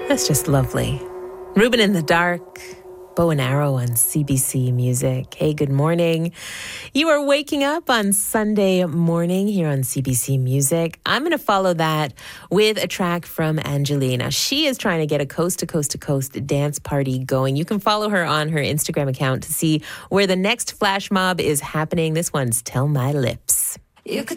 That's just lovely. Ruben in the Dark, Bow and Arrow on CBC Music. Hey, good morning. You are waking up on Sunday morning here on CBC Music. I'm going to follow that with a track from Angelina. She is trying to get a coast-to-coast-to-coast dance party going. You can follow her on her Instagram account to see where the next flash mob is happening. This one's Tell My Lips. You could